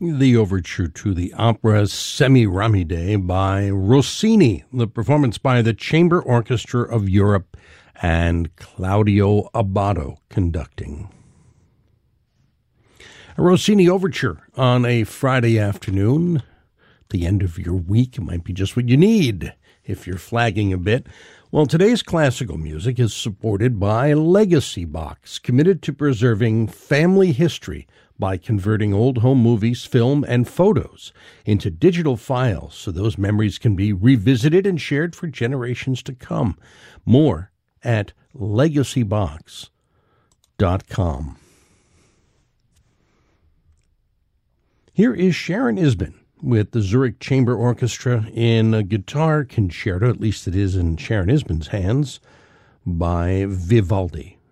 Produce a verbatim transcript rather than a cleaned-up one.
the overture to the opera Semiramide by Rossini, the performance by the Chamber Orchestra of Europe and Claudio Abbado conducting. A Rossini overture on a Friday afternoon, the end of your week, might be just what you need if you're flagging a bit. Well, today's classical music is supported by Legacy Box, committed to preserving family history by converting old home movies, film, and photos into digital files so those memories can be revisited and shared for generations to come. More at legacy box dot com. Here is Sharon Isbin with the Zurich Chamber Orchestra in a guitar concerto, at least it is in Sharon Isbin's hands, by Vivaldi.